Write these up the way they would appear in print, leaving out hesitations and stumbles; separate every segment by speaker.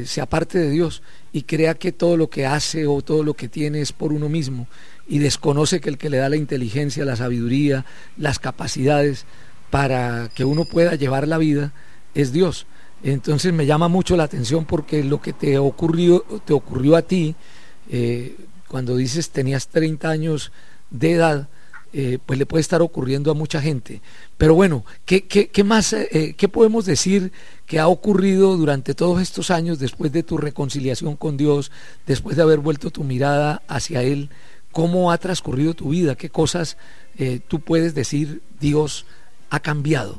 Speaker 1: se aparte de Dios y crea que todo lo que hace o todo lo que tiene es por uno mismo y desconoce que el que le da la inteligencia, la sabiduría, las capacidades para que uno pueda llevar la vida es Dios. Entonces me llama mucho la atención porque lo que te ocurrió a ti, cuando dices tenías 30 años de edad, pues le puede estar ocurriendo a mucha gente. Pero bueno, ¿qué más, qué podemos decir que ha ocurrido durante todos estos años después de tu reconciliación con Dios, después de haber vuelto tu mirada hacia Él? ¿Cómo ha transcurrido tu vida? ¿Qué cosas tú puedes decir Dios ha cambiado?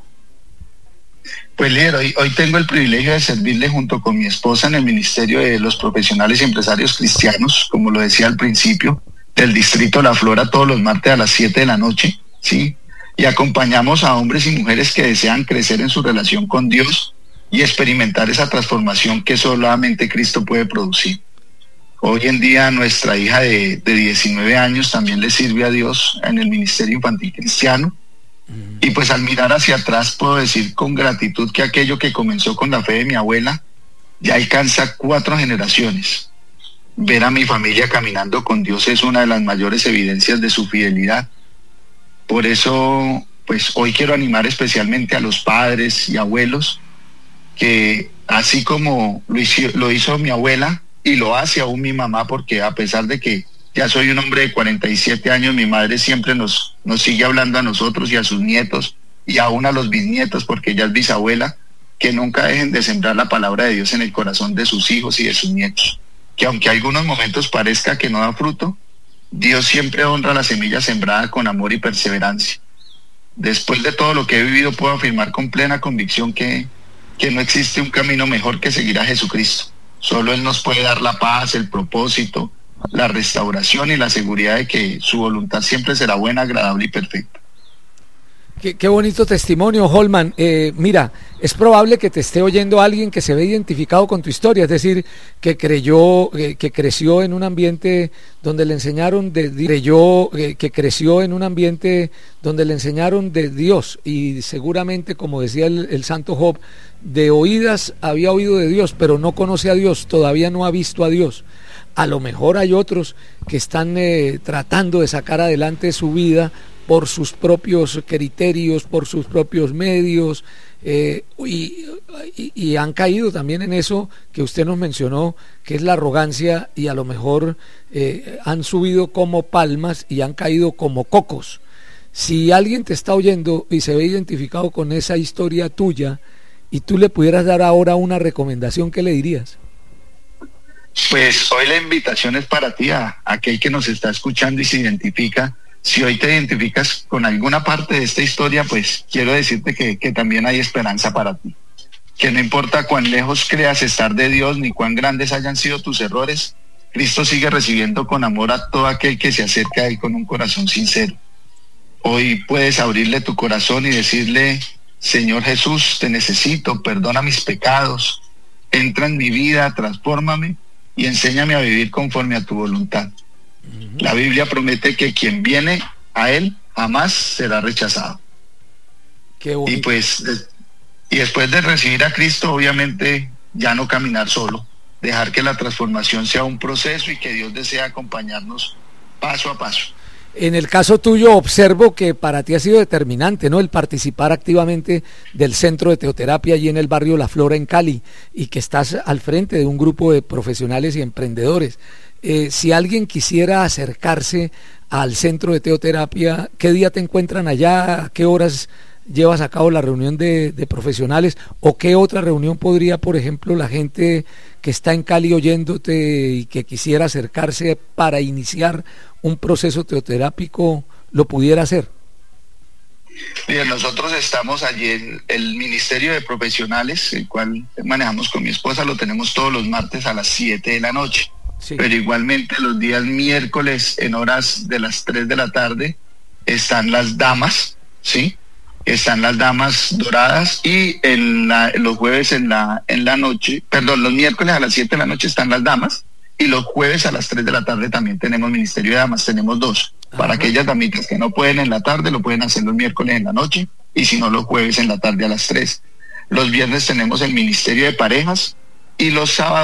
Speaker 2: Pues líder, hoy tengo el privilegio de servirle junto con mi esposa en el Ministerio de los Profesionales y Empresarios Cristianos, como lo decía al principio, del Distrito La Flora, todos los martes a las 7 de la noche, ¿sí? Y acompañamos a hombres y mujeres que desean crecer en su relación con Dios y experimentar esa transformación que solamente Cristo puede producir. Hoy en día nuestra hija de 19 años también le sirve a Dios en el Ministerio Infantil Cristiano. Y pues al mirar hacia atrás puedo decir con gratitud que aquello que comenzó con la fe de mi abuela ya alcanza 4 generaciones. Ver a mi familia caminando con Dios es una de las mayores evidencias de su fidelidad. Por eso, pues hoy quiero animar especialmente a los padres y abuelos que así como lo hizo mi abuela y lo hace aún mi mamá, porque a pesar de que ya soy un hombre de 47 años, mi madre siempre nos sigue hablando a nosotros y a sus nietos y aún a los bisnietos, porque ella es bisabuela, que nunca dejen de sembrar la palabra de Dios en el corazón de sus hijos y de sus nietos. Que aunque algunos momentos parezca que no da fruto, Dios siempre honra la semilla sembrada con amor y perseverancia. Después de todo lo que he vivido, puedo afirmar con plena convicción que no existe un camino mejor que seguir a Jesucristo. Solo Él nos puede dar la paz, el propósito, la restauración y la seguridad de que su voluntad siempre será buena, agradable y perfecta.
Speaker 1: Qué bonito testimonio, Holman. Mira, es probable que te esté oyendo alguien que se ve identificado con tu historia, es decir, que creció en un ambiente donde le enseñaron que creció en un ambiente donde le enseñaron de Dios, y seguramente, como decía el santo Job, de oídas había oído de Dios, pero no conoce a Dios, todavía no ha visto a Dios. A lo mejor hay otros que están tratando de sacar adelante su vida por sus propios criterios, por sus propios medios, y han caído también en eso que usted nos mencionó, que es la arrogancia, y a lo mejor han subido como palmas y han caído como cocos. Si alguien te está oyendo y se ve identificado con esa historia tuya, y tú le pudieras dar ahora una recomendación, ¿qué le dirías?
Speaker 2: Pues hoy la invitación es para ti, a aquel que nos está escuchando y se identifica. Si hoy te identificas con alguna parte de esta historia, pues quiero decirte que también hay esperanza para ti. Que no importa cuán lejos creas estar de Dios, ni cuán grandes hayan sido tus errores, Cristo sigue recibiendo con amor a todo aquel que se acerca a Él con un corazón sincero. Hoy puedes abrirle tu corazón y decirle: Señor Jesús, te necesito, perdona mis pecados, entra en mi vida, transfórmame y enséñame a vivir conforme a tu voluntad. La Biblia promete que quien viene a Él jamás será rechazado. Y pues, y después de recibir a Cristo, obviamente ya no caminar solo, dejar que la transformación sea un proceso y que Dios desea acompañarnos paso a paso.
Speaker 1: En el caso tuyo observo que para ti ha sido determinante, ¿no?, el participar activamente del Centro de Teoterapia allí en el barrio La Flora en Cali, y que estás al frente de un grupo de profesionales y emprendedores. Si alguien quisiera acercarse al Centro de Teoterapia, ¿qué día te encuentran allá? ¿A qué horas llevas a cabo la reunión de profesionales? ¿O qué otra reunión podría, por ejemplo, la gente que está en Cali oyéndote y que quisiera acercarse para iniciar un proceso teoterápico lo pudiera hacer?
Speaker 2: Bien, nosotros estamos allí en el Ministerio de Profesionales, el cual manejamos con mi esposa, lo tenemos todos los martes a las 7 de la noche. Sí. Pero igualmente los días miércoles en horas de las 3 de la tarde están las damas, ¿sí? Están las damas doradas, y los jueves en la noche, los miércoles a las 7 de la noche están las damas, y los jueves a las 3 de la tarde también tenemos Ministerio de Damas, tenemos 2. Para aquellas damitas que no pueden en la tarde, lo pueden hacer los miércoles en la noche, y si no, los jueves en la tarde a las 3. Los viernes tenemos el Ministerio de Parejas, y los sábados